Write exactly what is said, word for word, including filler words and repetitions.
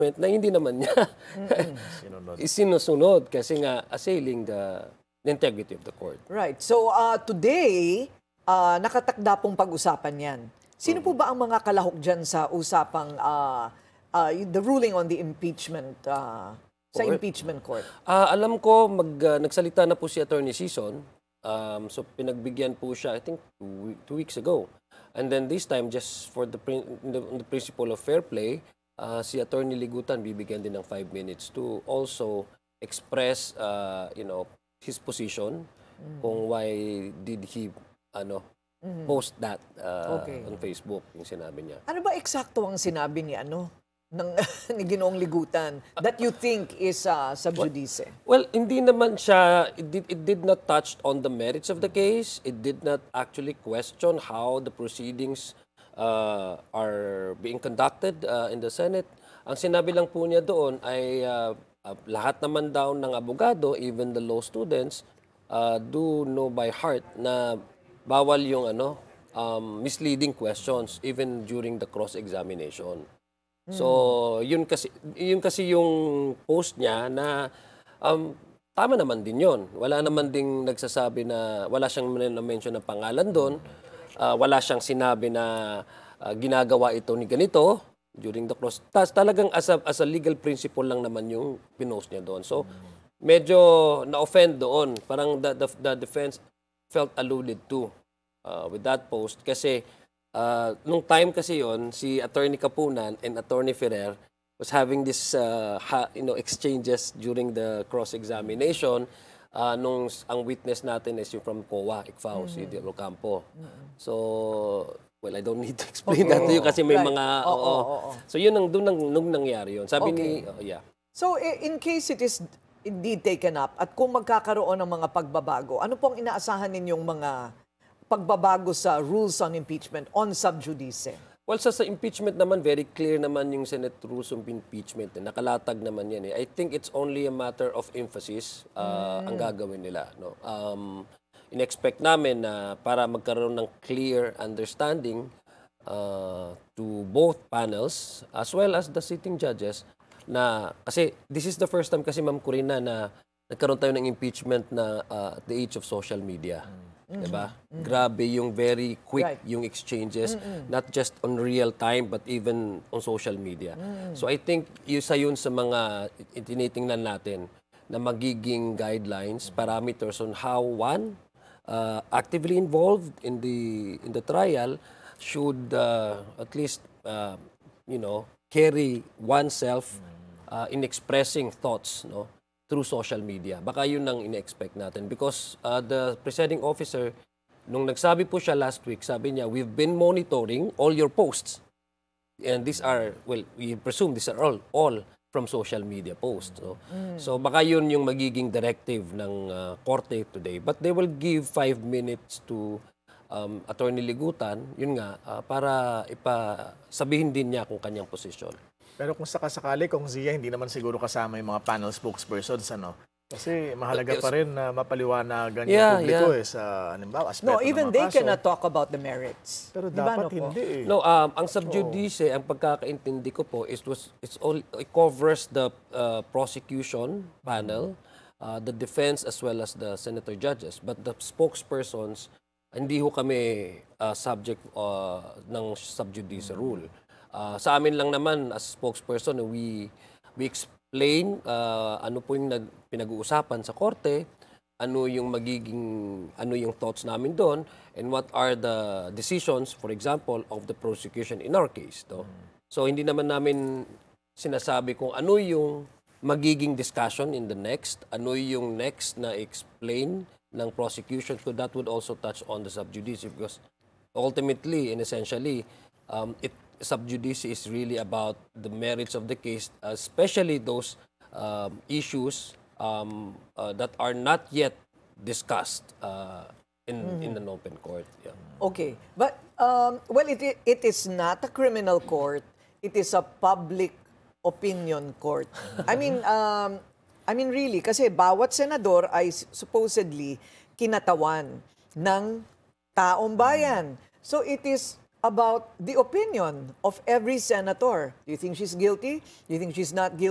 impeachment na hindi naman niya isinusunod kasi nga assailing the, the integrity of the court. Right. So uh, today, uh, nakatakda pong pag-usapan yan. Sino po ba ang mga kalahok dyan sa usapang uh, uh, the ruling on the impeachment uh, sa Court? impeachment court? Uh, alam ko, mag, uh, nagsalita na po si Attorney Sison. Um, so pinagbigyan po siya, I think, two, two weeks ago. And then this time, just for the, the, the principle of fair play, uh, si Attorney Ligutan bibigyan din ng five minutes to also express, uh, you know, his position mm. kung why did he, ano, mm-hmm. post that uh, okay. on Facebook, yung sinabi niya. Ano ba eksakto ang sinabi ni, ano, ng, ni Ginoong Ligutan that you think is uh, sub judice? Well, hindi naman siya, it did, it did not touch on the merits of the case. It did not actually question how the proceedings uh, are being conducted uh, in the Senate. Ang sinabi lang po niya doon ay uh, uh, lahat naman daw ng abogado, even the law students, uh, do know by heart na bawal yung ano, um, misleading questions even during the cross-examination. So, yun kasi, yun kasi yung post niya na um, tama naman din yun. Wala naman ding nagsasabi na, wala siyang na-mention na pangalan doon. Uh, wala siyang sinabi na uh, ginagawa ito ni ganito during the cross. Tas talagang as a, as a legal principle lang naman yung pinost niya doon. So, medyo na-offend doon. Parang the, the, the defense felt alluded to uh, with that post kasi Uh, nung time kasi yon si Attorney Kapunan and Attorney Ferrer was having this uh, ha, you know exchanges during the cross-examination uh, nung ang witness natin is yung from C O A, I C F A O, mm-hmm. si Diego Campo. Mm-hmm. So, well, I don't need to explain okay. that to you kasi may right. mga, oo. Oh, oh, oh. So, yun ang doon nung, nung nangyari yun. Sabi okay. ni, oh, yeah. So, in case it is indeed taken up at kung magkakaroon ng mga pagbabago, ano pong inaasahan ninyong mga pagbabago sa rules on impeachment on sub judice? Well, sa, sa impeachment naman, very clear naman yung Senate rules of impeachment. Eh. Nakalatag naman yan. Eh. I think it's only a matter of emphasis uh, mm. ang gagawin nila. No? Um, in-expect namin na para magkaroon ng clear understanding uh, to both panels as well as the sitting judges na, kasi this is the first time kasi Ma'am Corina na nagkaroon tayo ng impeachment na uh, at the age of social media. Mm. Mm-hmm. Diba? Mm-hmm. Grabe yung very quick right. yung exchanges, mm-hmm. not just on real time but even on social media. Mm-hmm. So I think isa yun sa mga tinitingnan natin na magiging guidelines, parameters on how one uh, actively involved in the in the trial should uh, at least uh, you know carry oneself uh, in expressing thoughts, no, through social media. Baka yun ang ine-expect natin. Because uh, the presiding officer, nung nagsabi po siya last week, sabi niya, we've been monitoring all your posts. And these are, well, we presume these are all, all from social media posts. So, mm. so baka yun yung magiging directive ng uh, korte today. But they will give five minutes to um, Attorney Ligutan, yun nga, uh, para ipa, sabihin din niya kung kanyang posisyon. Pero kung sakasakali, kung Zia, hindi naman siguro kasama yung mga panel spokespersons, ano? Kasi mahalaga pa rin na mapaliwanagan yeah, yung publiko yeah. eh, sa, halimbawa, aspeto no, ng even mga they kaso. cannot talk about the merits. Pero diba, dapat no hindi eh. No, um, ang sub judice, oh. ang pagkakaintindi ko po, is was, it's all, it covers the uh, prosecution panel, uh, the defense as well as the senator judges. But the spokespersons, hindi ho kami uh, subject uh, ng sub judice rule. Uh, sa amin lang naman as spokesperson, we we explain uh, ano po yung nag, pinag-uusapan sa korte, ano yung magiging, ano yung thoughts namin doon, and what are the decisions, for example, of the prosecution in our case. To. So hindi naman namin sinasabi kung ano yung magiging discussion in the next, ano yung next na explain ng prosecution, so that would also touch on the sub judice because ultimately and essentially, um, it sub judice is really about the merits of the case, especially those um, issues um, uh, that are not yet discussed uh, in mm-hmm. in an open court. Yeah. Okay, but um, well, it it is not a criminal court; it is a public opinion court. I mean, um, I mean really, kasi bawat senador ay supposedly kinatawan ng taong bayan. So it is about the opinion of every senator. Do you think she's guilty? Do you think she's not guilty?